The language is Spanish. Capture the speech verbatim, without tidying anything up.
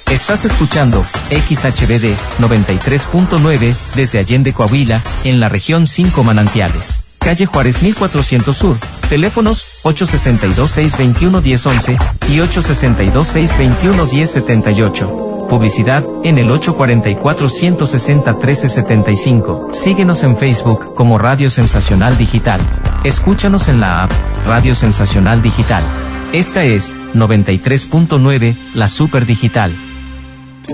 Estás escuchando X H B D noventa y tres punto nueve desde Allende, Coahuila, en la región cinco Manantiales. Calle Juárez mil cuatrocientos Sur. Teléfonos ocho seis dos, seis dos uno, uno cero once y ocho seis dos, seis dos uno, uno cero siete ocho. Publicidad en el ocho cuatro cuatro, uno seis cero, uno tres siete cinco. Síguenos en Facebook como Radio Sensacional Digital. Escúchanos en la app Radio Sensacional Digital. Esta es noventa y tres punto nueve, la Super Digital.